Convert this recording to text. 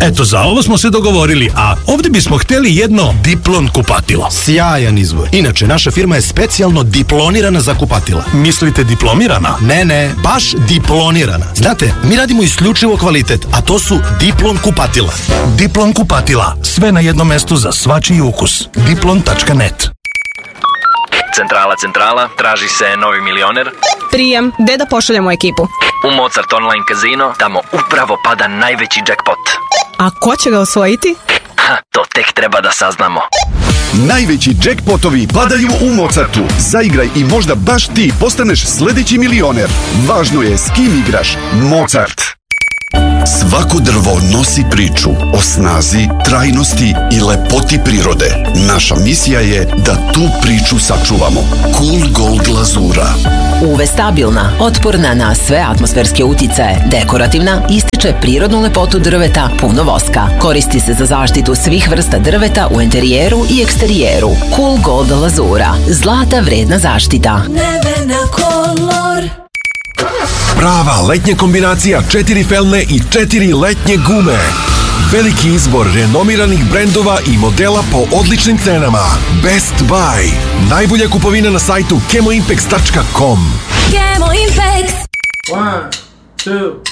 Eto, za ovo smo se dogovorili, a ovdje bismo htjeli jedno Diplon kupatilo. Sjajan izbor. Inače, naša firma je specijalno diplonirana za kupatila. Mislite diplomirana? Ne, baš diplonirana. Znate, mi radimo isključivo kvalitet, a to su Diplon kupatila. Diplon kupatila. Sve na jednom mestu za svačiji ukus. Diplon.net. Centrala, traži se novi milioner. Prijem, gde da pošaljemo ekipu? U Mozart Online Casino, tamo upravo pada najveći jackpot. A ko će ga osvojiti? To tek treba da saznamo. Najveći jackpotovi padaju u Mozartu. Zaigraj i možda baš ti postaneš sledeći milioner. Važno je s kim igraš. Mozart. Svako drvo nosi priču o snazi, trajnosti i lepoti prirode. Naša misija je da tu priču sačuvamo. Cool Gold glazura. UV stabilna, otporna na sve atmosferske uticaje, dekorativna, ističe prirodnu lepotu drveta, puno voska. Koristi se za zaštitu svih vrsta drveta u interijeru i eksterijeru. Cool Gold glazura. Zlata vredna zaštita. Nevena kolor. Prava letnja kombinacija 4 felne i 4 letnje gume. Veliki izbor renomiranih brendova i modela po odličnim cenama. Best Buy. Najbolja kupovina na sajtu chemoimpex.com. Chemo Impex. 1, 2